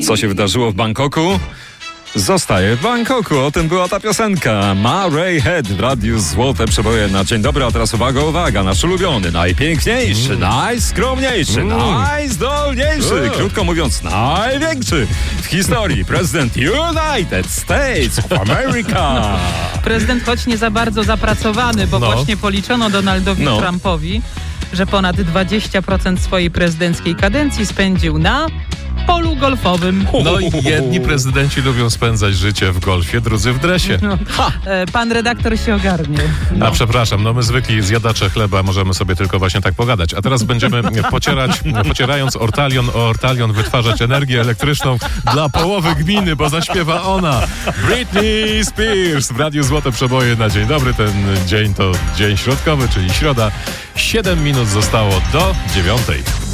Co się wydarzyło w Bangkoku? Zostaje w Bangkoku. O tym była ta piosenka. Ma Ray Head w radiu Złote Przeboje na dzień dobry. A teraz uwaga, nasz ulubiony, najpiękniejszy, najskromniejszy, najzdolniejszy, krótko mówiąc największy w historii prezydent United States of America. Prezydent, choć nie za bardzo zapracowany, bo właśnie policzono Donaldowi Trumpowi, że ponad 20% swojej prezydenckiej kadencji spędził na polu golfowym. No i jedni prezydenci lubią spędzać życie w golfie, drudzy w dresie. Pan redaktor się ogarnie. A przepraszam, my zwykli zjadacze chleba możemy sobie tylko właśnie tak pogadać. A teraz będziemy pocierając ortalion o ortalion, wytwarzać energię elektryczną dla połowy gminy, bo zaśpiewa ona. Britney Spears w Radiu Złote Przeboje na dzień dobry. Ten dzień to dzień środkowy, czyli środa. 7 minut zostało do 9:00.